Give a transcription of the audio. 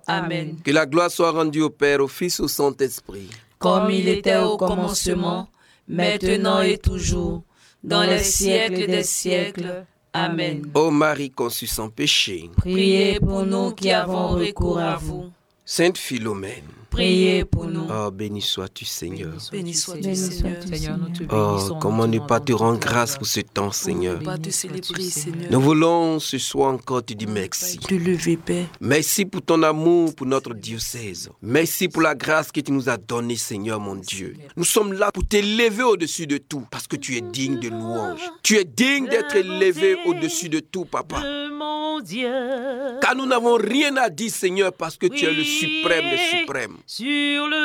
toujours. Amen. Que la gloire soit rendue au Père, au Fils, au Saint-Esprit. Comme il était au commencement, maintenant et toujours, dans les siècles des siècles. Amen. Ô Marie conçue sans péché, Priez pour nous qui avons recours à vous. Sainte Philomène, Priez pour nous. oh béni sois-tu Seigneur. Béni sois-tu, Seigneur. Seigneur, nous te Oh, bénissons. comment nous ne te pas te rendons rendre toute la grâce gloire. pour ce temps, Seigneur. Pas te célébrer, Seigneur. Nous voulons ce soir encore te dire merci. Te lever, Père. Merci pour ton amour pour notre diocèse. Merci pour la grâce que tu nous as donnée, Seigneur mon Dieu. Nous sommes là pour t'élever au-dessus de tout, parce que tu es digne de louange. Tu es digne d'être élevé au-dessus de tout, Papa. Mon Dieu, Car nous n'avons rien à dire, Seigneur, parce que tu es le suprême des suprêmes. sur le